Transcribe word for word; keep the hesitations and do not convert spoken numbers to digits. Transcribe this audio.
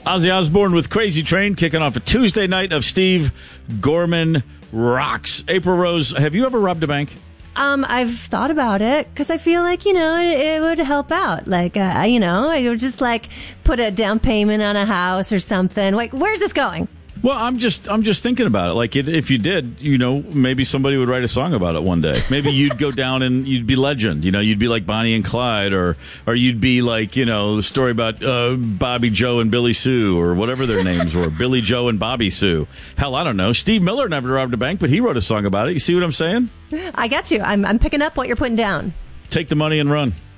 Ozzy Osbourne with Crazy Train kicking off a Tuesday night of Steve Gorman Rocks. April Rose, have you ever robbed a bank? Um, I've thought about it because I feel like, you know, it, it would help out. Like, uh, you know, I would just like put a down payment on a house or something. Like, where's this going? Well, I'm just I'm just thinking about it. Like, it, if you did, you know, maybe somebody would write a song about it one day. Maybe you'd go down and you'd be legend. You know, you'd be like Bonnie and Clyde, or or you'd be like, you know, the story about uh, Bobby Joe and Billy Sue, or whatever their names were, Billy Joe and Bobby Sue. Hell, I don't know. Steve Miller never robbed a bank, but he wrote a song about it. You see what I'm saying? I got you. I'm I'm picking up what you're putting down. Take the money and run.